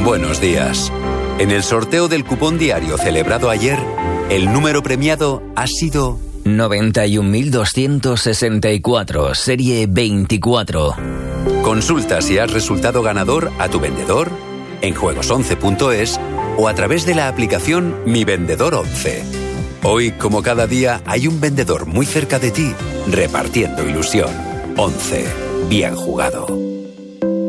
Buenos días. En el sorteo del cupón diario celebrado ayer, el número premiado ha sido 91.264, serie 24. Consulta si has resultado ganador a tu vendedor, en juegos11.es o a través de la aplicación Mi Vendedor 11. Hoy, como cada día, hay un vendedor muy cerca de ti, repartiendo ilusión. 11. Bien jugado.